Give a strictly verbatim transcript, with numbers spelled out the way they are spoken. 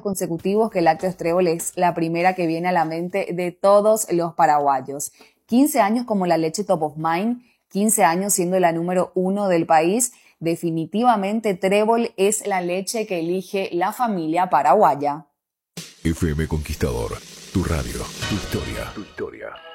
consecutivos que Lácteos Trébol es la primera que viene a la mente de todos los paraguayos. quince años como la leche top of mind, quince años siendo la número uno del país. Definitivamente Trébol es la leche que elige la familia paraguaya. F M Conquistador, tu radio, tu historia, tu historia.